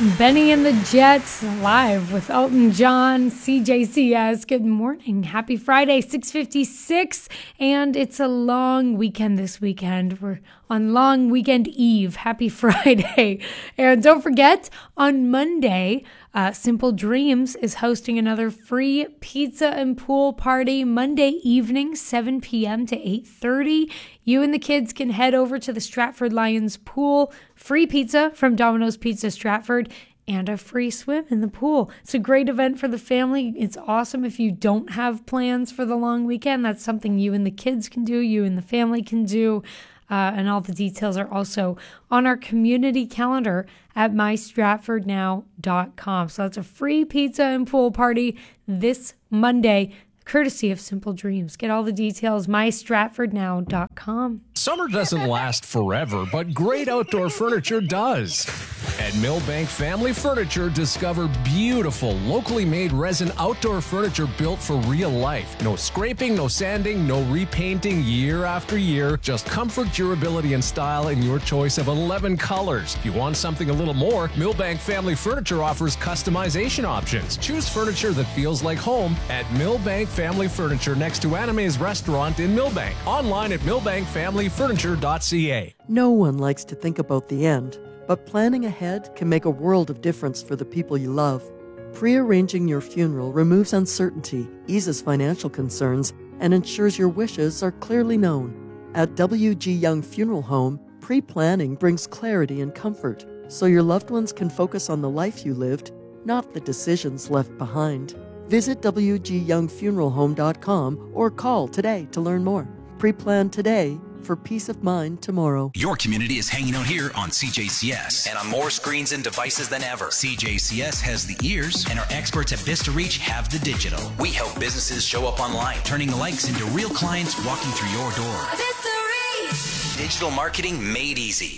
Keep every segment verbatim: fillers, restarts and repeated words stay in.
Benny and the Jets live with Elton John, C J C S. Good morning. Happy Friday, six fifty-six. And it's a long weekend this weekend. We're on long weekend eve. Happy Friday. And don't forget, on Monday, uh, Simple Dreams is hosting another free pizza and pool party Monday evening, seven p.m. to eight thirty. You and the kids can head over to the Stratford Lions pool. Free pizza from Domino's Pizza Stratford and a free swim in the pool. It's a great event for the family. It's awesome if you don't have plans for the long weekend. That's something you and the kids can do, you and the family can do. Uh, and all the details are also on our community calendar at my stratford now dot com. So that's a free pizza and pool party this Monday, courtesy of Simple Dreams. Get all the details, my stratford now dot com. Summer doesn't last forever, but great outdoor furniture does. At Millbank Family Furniture, discover beautiful, locally made resin outdoor furniture built for real life. No scraping, no sanding, no repainting year after year. Just comfort, durability, and style in your choice of eleven colors. If you want something a little more, Millbank Family Furniture offers customization options. Choose furniture that feels like home at Millbank Family Furniture next to Anime's Restaurant in Millbank. Online at millbank family furniture dot c a. No one likes to think about the end, but planning ahead can make a world of difference for the people you love. Pre-arranging your funeral removes uncertainty, eases financial concerns, and ensures your wishes are clearly known. At W G Young Funeral Home, pre-planning brings clarity and comfort, so your loved ones can focus on the life you lived, not the decisions left behind. Visit w g young funeral home dot com or call today to learn more. Pre-plan today for peace of mind tomorrow. Your community is hanging out here on C J C S and on more screens and devices than ever. C J C S has the ears, and our experts at Vista Reach have the digital. We help businesses show up online, turning the likes into real clients walking through your door. Vista Reach! Digital marketing made easy.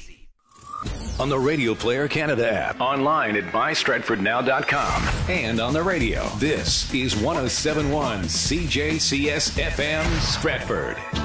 On the Radio Player Canada app, online at my stratford now dot com, and on the radio. This is one oh seven point one C J C S F M Stratford.